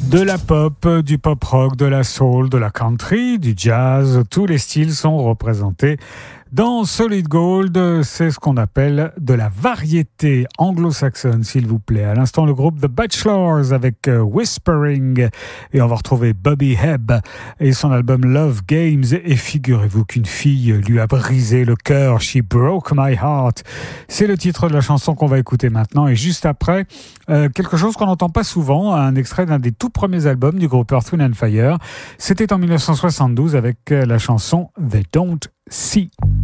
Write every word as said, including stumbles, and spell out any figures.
De la pop, du pop rock, de la soul, de la country, du jazz, tous les styles sont représentés dans Solid Gold. C'est ce qu'on appelle de la variété anglo-saxonne, s'il vous plaît. À l'instant, le groupe The Bachelors avec Whispering. Et on va retrouver Bobby Hebb et son album Love Games. Et figurez-vous qu'une fille lui a brisé le cœur. She broke my heart. C'est le titre de la chanson qu'on va écouter maintenant. Et juste après, euh, quelque chose qu'on n'entend pas souvent, un extrait d'un des tout premiers albums du groupe Earth, Wind and Fire. C'était en dix-neuf cent soixante-douze avec la chanson They Don't See.